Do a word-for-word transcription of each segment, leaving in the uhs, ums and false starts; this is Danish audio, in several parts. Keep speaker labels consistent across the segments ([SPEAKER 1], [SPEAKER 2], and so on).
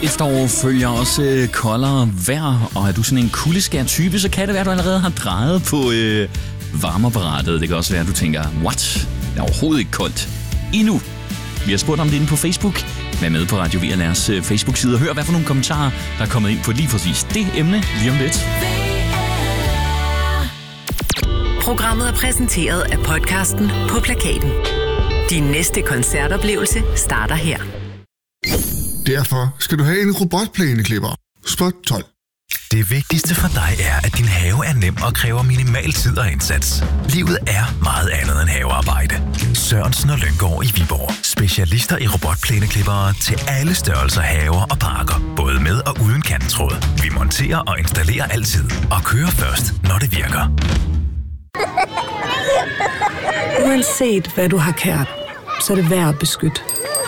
[SPEAKER 1] Efterår følger også koldere vejr, og er du sådan en kuldeskær type, så kan det være, at du allerede har drejet på øh, varmeapparatet. Det kan også være, at du tænker, what? Det er overhovedet ikke koldt endnu. Vi har spurgt om det inde på Facebook. Vær med på Radio V og L's øh, Facebook-side og hør, hvad for nogle kommentarer, der er kommet ind på lige præcis det emne lige om lidt.
[SPEAKER 2] Programmet er præsenteret af podcasten På Plakaten. Din næste koncertoplevelse starter her.
[SPEAKER 3] Derfor skal du have en robotplæneklipper. Spot tolv.
[SPEAKER 4] Det vigtigste for dig er, at din have er nem og kræver minimal tid og indsats. Livet er meget andet end havearbejde. Sørensen og Lynggaard i Viborg. Specialister i robotplæneklippere til alle størrelser haver og parker. Både med og uden kantråd. Vi monterer og installerer altid. Og kører først, når det virker.
[SPEAKER 5] Uanset hvad du har kært, så er det værd at beskytte.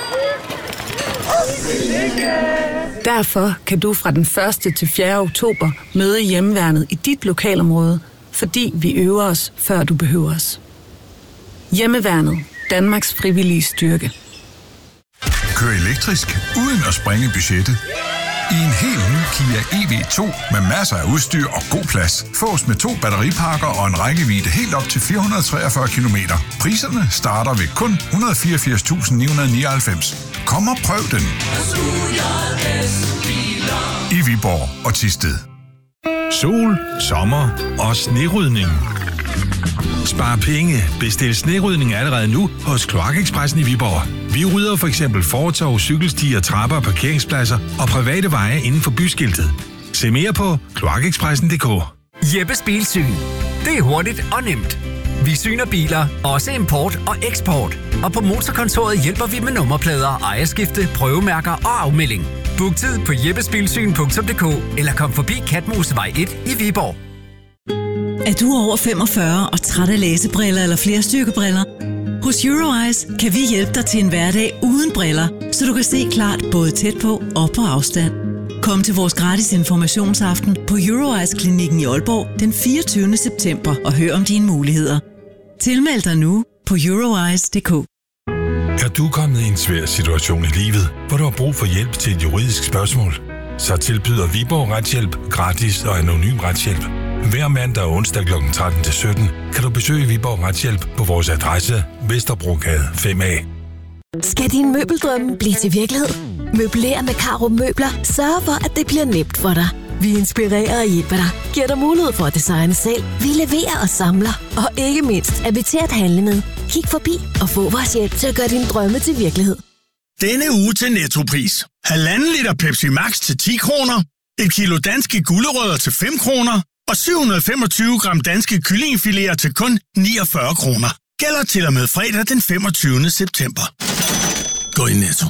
[SPEAKER 5] Derfor kan du fra den første til fjerde oktober møde Hjemmeværnet i dit lokalområde, fordi vi øver os, før du behøver os. Hjemmeværnet. Danmarks frivillige styrke.
[SPEAKER 6] Kør elektrisk uden at sprænge budgettet. I en helt ny Kia E V to med masser af udstyr og god plads. Fås med to batteripakker og en rækkevidde helt op til fire hundrede og treogfyrre kilometer. Priserne starter ved kun et hundrede og fireogfirs tusind ni hundrede og nioghalvfems. Kom og prøv den. I Viborg og Thisted.
[SPEAKER 7] Sol, sommer og snerydning. Spar penge. Bestil snerydning allerede nu hos Kloakekspressen i Viborg. Vi rydder for eksempel fortov, cykelstier, trapper, parkeringspladser og private veje inden for byskiltet. Se mere på kloakekspressen punktum d k.
[SPEAKER 8] Jeppes Bilsyn. Det er hurtigt og nemt. Vi syner biler, også import og eksport. Og på Motorkontoret hjælper vi med nummerplader, ejerskifte, prøvemærker og afmelding. Book tid på jeppesbilsyn punktum d k eller kom forbi Katmosevej et i Viborg.
[SPEAKER 9] Er du over femogfyrre og træt af læsebriller eller flerstyrkebriller? Hos Euroeyes kan vi hjælpe dig til en hverdag uden briller, så du kan se klart både tæt på og på afstand. Kom til vores gratis informationsaften på Euroeyes-klinikken i Aalborg den fireogtyvende september og hør om dine muligheder. Tilmeld dig nu på euroeyes punktum d k.
[SPEAKER 7] Er du kommet i en svær situation i livet, hvor du har brug for hjælp til et juridisk spørgsmål? Så tilbyder Viborg Retshjælp gratis og anonym retshjælp. Hver mandag og onsdag klokken tretten til sytten kan du besøge Viborg Retshjælp på vores adresse Vesterbrogade fem A.
[SPEAKER 10] Skal din møbeldrømme blive til virkelighed? Møbler med Caro Møbler sørger for, at det bliver nemt for dig. Vi inspirerer og hjælper dig, giver dig mulighed for at designe selv. Vi leverer og samler, og ikke mindst er vi til at handle med. Kig forbi og få vores hjælp til at gøre dine drømme til virkelighed.
[SPEAKER 11] Denne uge til Nettopris. Halvanden liter Pepsi Max til ti kroner. Et kilo danske gulerødder til fem kroner. Og syv hundrede og femogtyve gram danske kyllingefiléer til kun niogfyrre kroner. Gælder til og med fredag den femogtyvende september. Gå i Netto.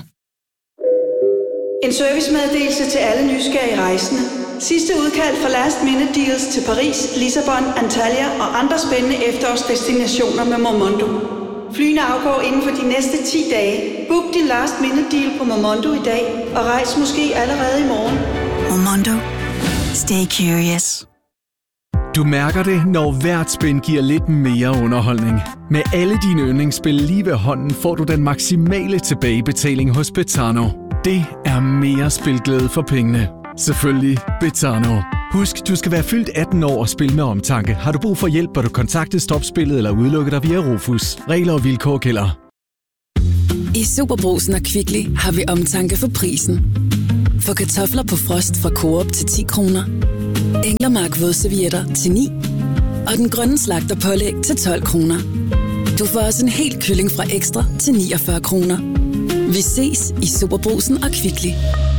[SPEAKER 12] En servicemeddelelse til alle nysgerrige rejsende. Sidste udkald fra last minute deals til Paris, Lissabon, Antalya og andre spændende efterårsdestinationer med Momondo. Flyene afgår inden for de næste ti dage. Book din last minute deal på Momondo i dag og rejs måske allerede i morgen.
[SPEAKER 13] Momondo. Stay curious.
[SPEAKER 14] Du mærker det, når hvert spin giver lidt mere underholdning. Med alle dine yndlingsspil lige ved hånden får du den maksimale tilbagebetaling hos Betano. Det er mere spilglæde for pengene. Selvfølgelig Betano. Husk, du skal være fyldt atten år og spille med omtanke. Har du brug for hjælp, bør du kontakte Stopspillet eller udelukke dig via Rufus. Regler og vilkår gælder.
[SPEAKER 15] I Superbrugsen og Kvickly har vi omtanke for prisen. For kartofler på frost fra Coop til ti kroner. Englermark vådservietter til ni. Og den grønne slagterpålæg til tolv kroner. Du får også en hel kylling fra Ekstra til niogfyrre kroner. Vi ses i Superbrugsen og Kvickly.